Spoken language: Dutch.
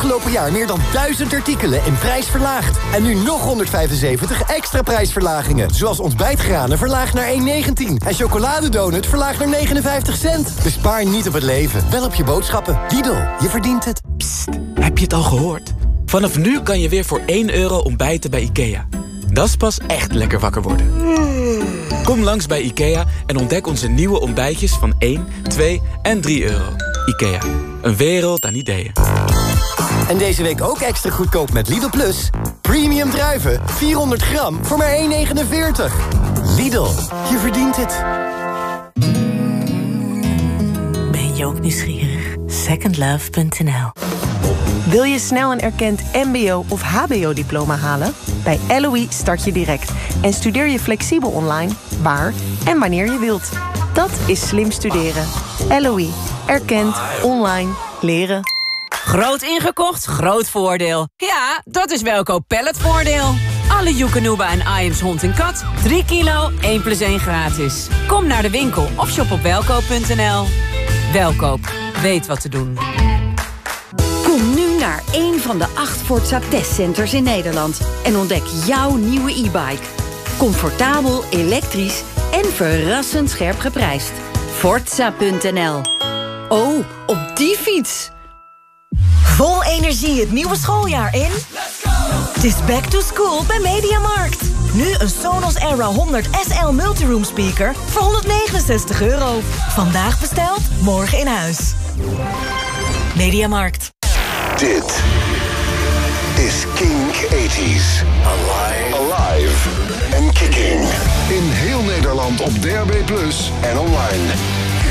afgelopen jaar meer dan 1000 artikelen in prijs verlaagd. En nu nog 175 extra prijsverlagingen. Zoals ontbijtgranen verlaagd naar 1,19. En chocoladedonut verlaagd naar 59 cent. Bespaar niet op het leven, wel op je boodschappen. Lidl, je verdient het. Psst, heb je het al gehoord? Vanaf nu kan je weer voor €1 ontbijten bij IKEA. Dat is pas echt lekker wakker worden. Kom langs bij IKEA en ontdek onze nieuwe ontbijtjes van 1, 2 en €3. IKEA, een wereld aan ideeën. En deze week ook extra goedkoop met Lidl Plus. Premium druiven, 400 gram voor maar 1,49. Lidl, je verdient het. Ben je ook nieuwsgierig? Secondlove.nl. Wil je snel een erkend mbo- of hbo-diploma halen? Bij LOE start je direct en studeer je flexibel online, waar en wanneer je wilt. Dat is slim studeren. LOE, erkend, online, leren. Groot ingekocht, groot voordeel. Ja, dat is Welkoop Palletvoordeel. Alle Joekanuba en Iams hond en kat. 3 kilo, 1 + 1 gratis. Kom naar de winkel of shop op welkoop.nl. Welkoop, weet wat te doen. Kom nu naar een van de 8 Forza testcenters in Nederland en ontdek jouw nieuwe e-bike. Comfortabel, elektrisch en verrassend scherp geprijsd. Forza.nl. Oh, op die fiets! Vol energie het nieuwe schooljaar in? Het is back to school bij Mediamarkt. Nu een Sonos Era 100 SL Multiroom speaker voor €169. Vandaag besteld, morgen in huis. Mediamarkt. Dit is Kink 80s. Alive and kicking. In heel Nederland op DAB+ en online.